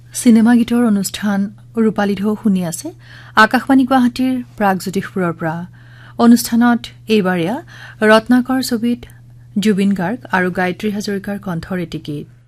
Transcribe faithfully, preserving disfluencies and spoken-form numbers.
cinema গীতৰ অনুষ্ঠান ৰূপালী ঢৌ শুনি আছে আকাশবাণী গুৱাহাটীৰ প্ৰাগজ্যোতিষপুৰৰ পৰা অনুষ্ঠানত এইবাৰিয়া ৰত্নাকৰ ছবিত জুবিন গাৰ্গ আৰু গায়ত্ৰী হাজৰিকাৰ কণ্ঠৰ এটি গীত